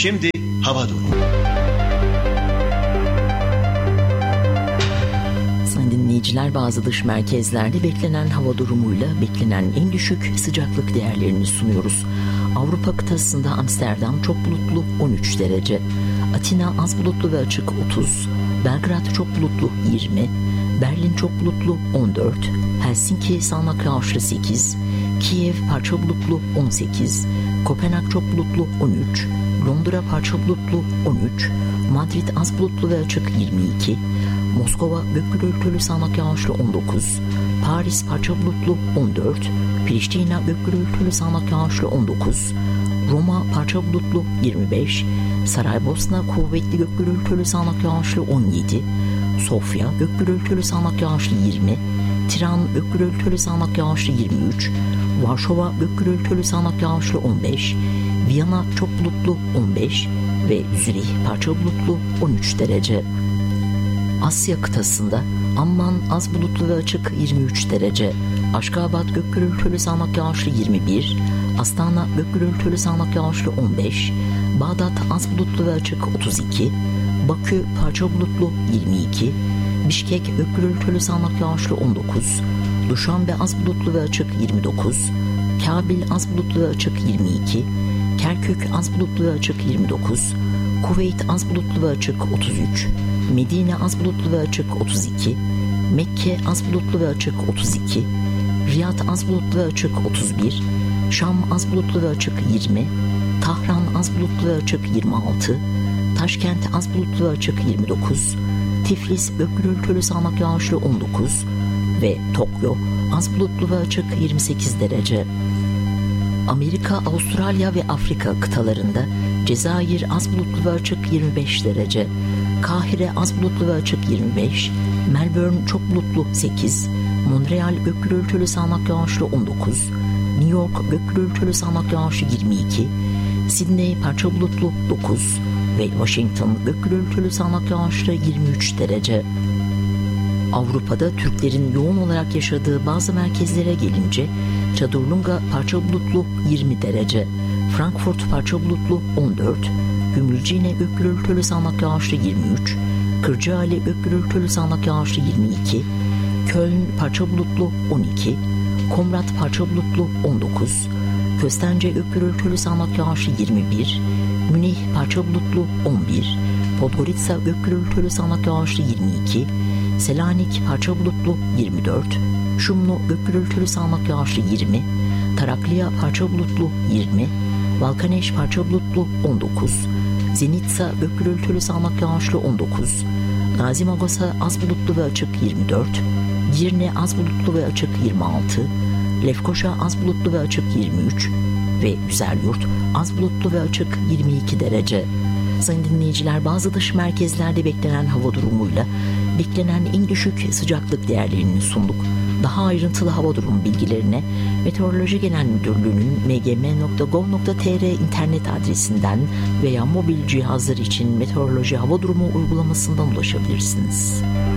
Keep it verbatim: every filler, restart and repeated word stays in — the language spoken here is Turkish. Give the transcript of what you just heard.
Şimdi hava durumu. Sayın dinleyiciler, bazı dış merkezlerde beklenen hava durumuyla beklenen en düşük sıcaklık değerlerini sunuyoruz. Avrupa kıtasında Amsterdam çok bulutlu on üç derece, Atina az bulutlu ve açık otuz, Belgrad çok bulutlu yirmi, Berlin çok bulutlu on dört, Helsinki sağanak yağışlı sekiz, Kiev parça bulutlu on sekiz, Kopenhag çok bulutlu on üç, Londra parça bulutlu on üç, Madrid az bulutlu ve açık yirmi iki, Moskova gök gürültülü sağanak yağışlı on dokuz, Paris parça bulutlu on dört, Priştina gök gürültülü sağanak yağışlı on dokuz, Roma parça bulutlu yirmi beş, Saraybosna kuvvetli gök gürültülü sağanak yağışlı on yedi, Sofya gök gürültülü sağanak yağışlı yirmi, Tiran gök gürültülü sağanak yağışlı yirmi üç, Varşova gök gürültülü sağanak yağışlı on beş, Viyana çok bulutlu on beş ve Zürih parça bulutlu on üç derece. Asya kıtasında Amman az bulutlu ve açık yirmi üç derece, Aşgabat gök gürültülü sağanak yağışlı yirmi bir, Astana gök gürültülü sağanak yağışlı on beş, Bağdat az bulutlu ve açık otuz iki, Bakü parça bulutlu yirmi iki, Bişkek gök gürültülü sağanak yağışlı on dokuz, Duşanbe az bulutlu ve açık yirmi dokuz, Kabil az bulutlu ve açık yirmi iki, Kerkük az bulutlu ve açık yirmi dokuz, Kuveyt az bulutlu ve açık otuz üç, Medine az bulutlu ve açık otuz iki, Mekke az bulutlu ve açık otuz iki, Riyad az bulutlu ve açık otuz bir, Şam az bulutlu ve açık yirmi, Tahran az bulutlu ve açık yirmi altı, Taşkent az bulutlu ve açık yirmi dokuz, Tiflis gök gürültülü sağanak yağışlı on dokuz ve Tokyo az bulutlu ve açık yirmi sekiz derece. Amerika, Avustralya ve Afrika kıtalarında Cezayir az bulutlu ve açık yirmi beş derece, Kahire az bulutlu ve açık yirmi beş, Melbourne çok bulutlu sekiz, Montreal gök gürültülü sağanak yağışlı on dokuz, New York gök gürültülü sağanak yağışlı yirmi iki, Sydney parça bulutlu dokuz ve Washington gök gürültülü sağanak yağışlı yirmi üç derece. Avrupa'da Türklerin yoğun olarak yaşadığı bazı merkezlere gelince Çadırlunga parça bulutlu yirmi derece, Frankfurt parça bulutlu on dört, Gümülcine gök gürültülü sağanak yağışlı yirmi üç, Kırcaali gök gürültülü sağanak yağışlı yirmi iki, Köln parça bulutlu on iki, Komrat parça bulutlu on dokuz, Köstence gök gürültülü sağanak yağışlı yirmi bir, Münih parça bulutlu on bir, Podgorica gök gürültülü sağanak yağışlı yirmi iki, Selanik parça bulutlu yirmi dört, Şumlu gök gürültülü sağanak yağışlı yirmi, Tarakliya parça bulutlu yirmi, Valkaneş parça bulutlu on dokuz, Zenitsa gök gürültülü sağanak yağışlı on dokuz, Gazi Magosa az bulutlu ve açık yirmi dört, Girne az bulutlu ve açık yirmi altı, Lefkoşa az bulutlu ve açık yirmi üç ve Güzelyurt az bulutlu ve açık yirmi iki derece. Sayın dinleyiciler, bazı dış merkezlerde beklenen hava durumuyla beklenen en düşük sıcaklık değerlerini sunduk. Daha ayrıntılı hava durumu bilgilerine Meteoroloji Genel Müdürlüğü'nün m g m nokta gov nokta t r internet adresinden veya mobil cihazlar için meteoroloji hava durumu uygulamasından ulaşabilirsiniz.